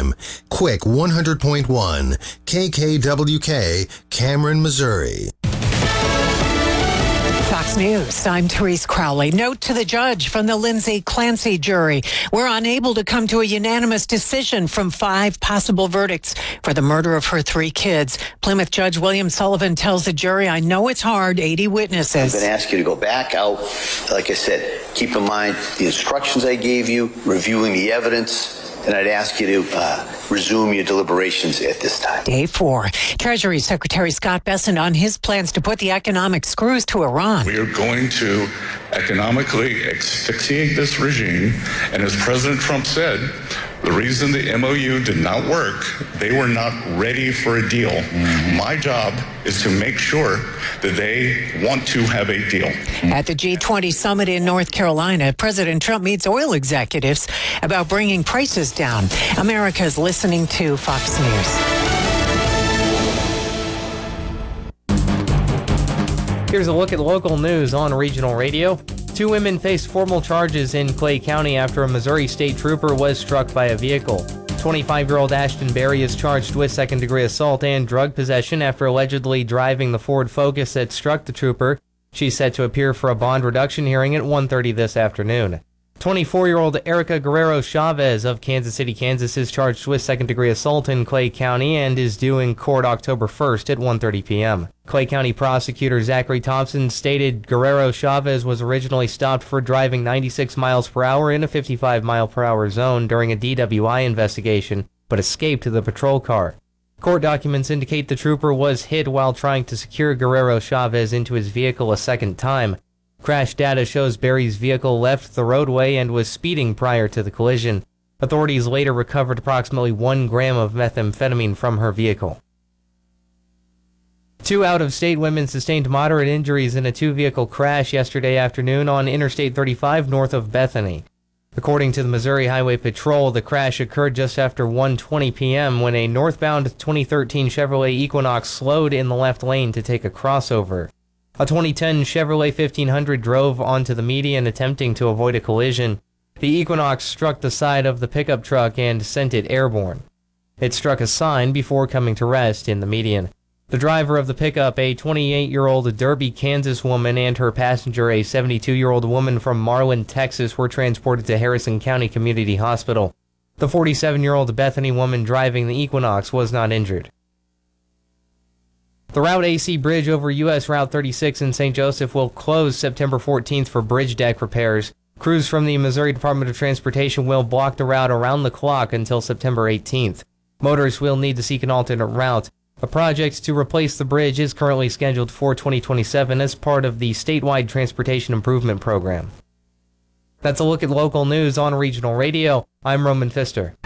time. Quick 100.1 KKWK, Cameron, Missouri. Fox News, I'm Therese Crowley. Note to the judge from the Lindsay Clancy jury. We're unable to come to a unanimous decision from 5 possible verdicts for the murder of her 3 kids. Plymouth Judge William Sullivan tells the jury, I know it's hard, 80 witnesses. I'm going to ask you to go back out. Like I said, keep in mind the instructions I gave you, reviewing the evidence, and I'd ask you to resume your deliberations at this time. Day 4. Treasury Secretary Scott Bessent on his plans to put the economic screws to Iran. We are going to economically asphyxiate this regime, and as President Trump said, the reason the MOU did not work, they were not ready for a deal. My job is to make sure that they want to have a deal. At the G20 summit in North Carolina, President Trump meets oil executives about bringing prices down. America's listening to Fox News. Here's a look at local news on regional radio. 2 women face formal charges in Clay County after a Missouri state trooper was struck by a vehicle. 25-year-old Ashton Berry is charged with second-degree assault and drug possession after allegedly driving the Ford Focus that struck the trooper. She's set to appear for a bond reduction hearing at 1:30 this afternoon. 24-year-old Erica Guerrero Chavez of Kansas City, Kansas is charged with second-degree assault in Clay County and is due in court October 1st at 1:30 p.m. Clay County prosecutor Zachary Thompson stated Guerrero Chavez was originally stopped for driving 96 miles per hour in a 55-mile-per-hour zone during a DWI investigation, but escaped the patrol car. Court documents indicate the trooper was hit while trying to secure Guerrero Chavez into his vehicle a second time. Crash data shows Berry's vehicle left the roadway and was speeding prior to the collision. Authorities later recovered approximately 1 gram of methamphetamine from her vehicle. 2 out-of-state women sustained moderate injuries in a 2-vehicle crash yesterday afternoon on Interstate 35 north of Bethany. According to the Missouri Highway Patrol, the crash occurred just after 1:20 p.m. when a northbound 2013 Chevrolet Equinox slowed in the left lane to take a crossover. A 2010 Chevrolet 1500 drove onto the median attempting to avoid a collision. The Equinox struck the side of the pickup truck and sent it airborne. It struck a sign before coming to rest in the median. The driver of the pickup, a 28-year-old Derby, Kansas woman, and her passenger, a 72-year-old woman from Marlin, Texas, were transported to Harrison County Community Hospital. The 47-year-old Bethany woman driving the Equinox was not injured. The Route AC Bridge over U.S. Route 36 in St. Joseph will close September 14th for bridge deck repairs. Crews from the Missouri Department of Transportation will block the route around the clock until September 18th. Motorists will need to seek an alternate route. A project to replace the bridge is currently scheduled for 2027 as part of the statewide transportation improvement program. That's a look at local news on regional radio. I'm Roman Pfister.